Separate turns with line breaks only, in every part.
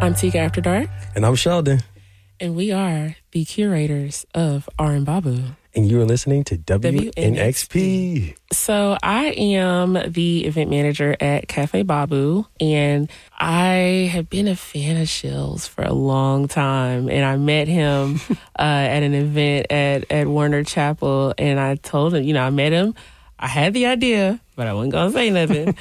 I'm Tika After Dark.
And I'm Sheldon.
And we are the curators of R and Babu.
And you are listening to WNXP.
So I am the event manager at Cafe Babu, and I have been a fan of Shell's for a long time. And I met him at an event at Warner Chapel, and I told him, I met him. I had the idea, but I wasn't going to say nothing.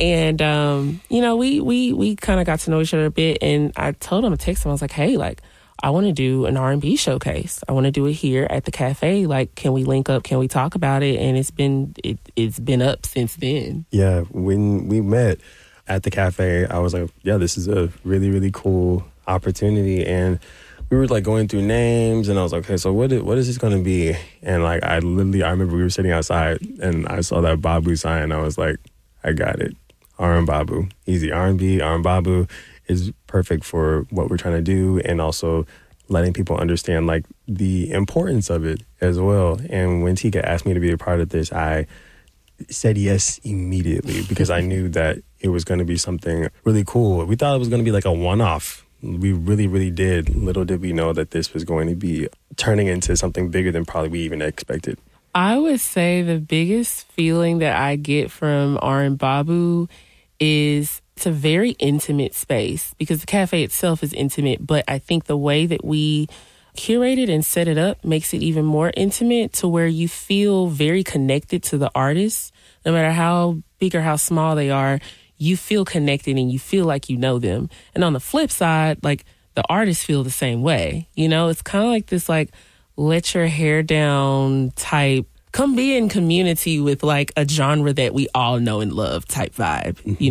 And, we kind of got to know each other a bit, and I told him, I texted him, I was like, hey, I want to do an R&B showcase. I want to do it here at the cafe. Can we link up? Can we talk about it? And it's been up since then.
Yeah, when we met at the cafe, I was like, yeah, this is a really, really cool opportunity. And we were going through names, and I was like, okay, so what is this going to be? And I remember we were sitting outside, and I saw that Babu sign, and I was like, I got it. R and Babu, easy. R&B, R and Babu is perfect for what we're trying to do, and also letting people understand the importance of it as well. And when Tika asked me to be a part of this, I said yes immediately because I knew that it was going to be something really cool. We thought it was going to be a one-off. We really, really did. Little did we know that this was going to be turning into something bigger than probably we even expected.
I would say the biggest feeling that I get from R and Babu is it's a very intimate space because the cafe itself is intimate, but I think the way that we curate it and set it up makes it even more intimate to where you feel very connected to the artists. No matter how big or how small they are, you feel connected and you feel like you know them. And on the flip side, the artists feel the same way. It's kind of like this let your hair down type, come be in community with a genre that we all know and love type vibe,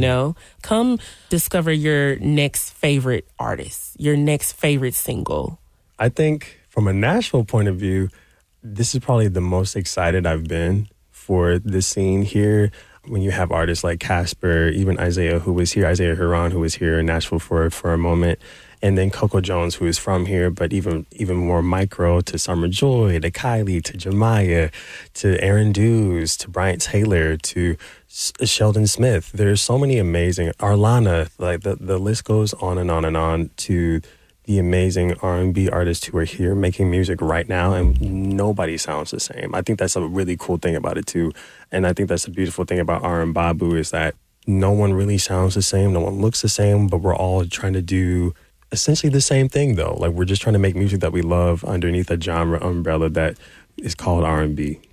Come discover your next favorite artist, your next favorite single.
I think from a Nashville point of view, this is probably the most excited I've been for this scene here. When you have artists like Casper, even Isaiah Huron, who was here in Nashville for a moment, and then Coco Jones, who is from here, but even more micro, to Summer Joy, to Kylie, to Jemiah, to Aaron Dews, to Bryant Taylor, to Sheldon Smith. There's so many amazing, Arlana, the list goes on and on and on, to the amazing R&B artists who are here making music right now, and nobody sounds the same. I think that's a really cool thing about it too. And I think that's a beautiful thing about R and Babu is that no one really sounds the same, no one looks the same, but we're all trying to do essentially the same thing though. We're just trying to make music that we love underneath a genre umbrella that is called R&B.